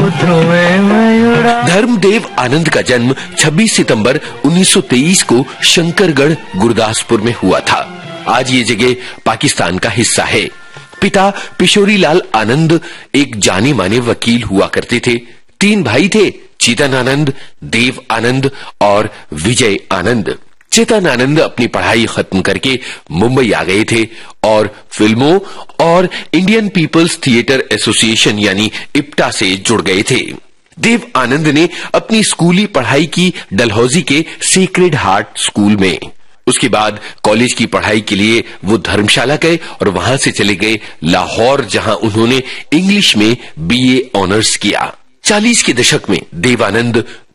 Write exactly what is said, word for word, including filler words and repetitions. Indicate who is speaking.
Speaker 1: धर्मदेव आनंद का जन्म छब्बीस सितंबर उन्नीस सौ तेईस को शंकरगढ़ गुरदासपुर में हुआ था। आज ये जगह पाकिस्तान का हिस्सा है। पिता पिशोरीलाल आनंद एक जाने माने वकील हुआ करते थे। तीन भाई थे, चेतन आनंद, देव आनंद और विजय आनंद। चेतन आनंद अपनी पढ़ाई खत्म करके मुंबई आ गए थे और फिल्मों और इंडियन पीपल्स थिएटर एसोसिएशन यानी इप्टा से जुड़ गए थे। देव आनंद ने अपनी स्कूली पढ़ाई की डलहौजी के सेक्रेड हार्ट स्कूल में। उसके बाद कॉलेज की पढ़ाई के लिए वो धर्मशाला गए और वहां से चले गए लाहौर, जहां उन्होंने इंग्लिश में बीए ऑनर्स किया। चालीस के दशक में देवानंद